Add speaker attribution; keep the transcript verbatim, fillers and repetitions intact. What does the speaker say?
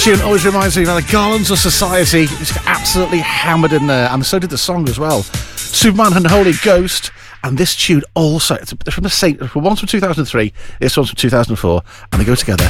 Speaker 1: tune always reminds me of the Garlands of Society. It's absolutely hammered in there, and so did the song as well. Superman and Holy Ghost, and this tune also, it's from the same, one's from two thousand three, this one's from two thousand four, and they go together.